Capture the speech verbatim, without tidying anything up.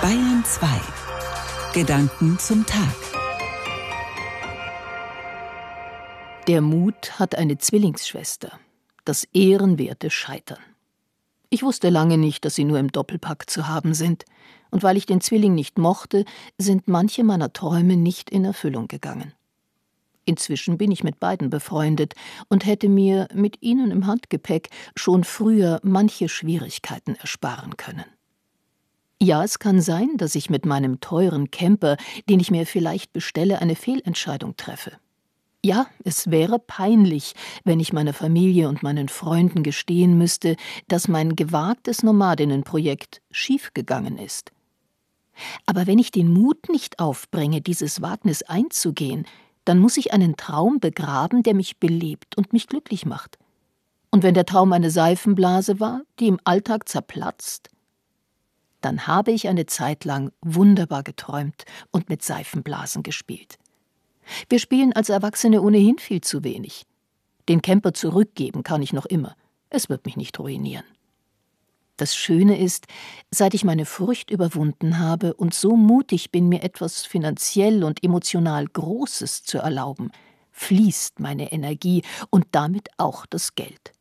Bayern zwei. Gedanken zum Tag. Der Mut hat eine Zwillingsschwester. Das ehrenwerte Scheitern. Ich wusste lange nicht, dass sie nur im Doppelpack zu haben sind. Und weil ich den Zwilling nicht mochte, sind manche meiner Träume nicht in Erfüllung gegangen. Inzwischen bin ich mit beiden befreundet und hätte mir mit ihnen im Handgepäck schon früher manche Schwierigkeiten ersparen können. Ja, es kann sein, dass ich mit meinem teuren Camper, den ich mir vielleicht bestelle, eine Fehlentscheidung treffe. Ja, es wäre peinlich, wenn ich meiner Familie und meinen Freunden gestehen müsste, dass mein gewagtes Nomadinnenprojekt schiefgegangen ist. Aber wenn ich den Mut nicht aufbringe, dieses Wagnis einzugehen, dann muss ich einen Traum begraben, der mich belebt und mich glücklich macht. Und wenn der Traum eine Seifenblase war, die im Alltag zerplatzt, dann habe ich eine Zeit lang wunderbar geträumt und mit Seifenblasen gespielt. Wir spielen als Erwachsene ohnehin viel zu wenig. Den Camper zurückgeben kann ich noch immer. Es wird mich nicht ruinieren. Das Schöne ist, seit ich meine Furcht überwunden habe und so mutig bin, mir etwas finanziell und emotional Großes zu erlauben, fließt meine Energie und damit auch das Geld.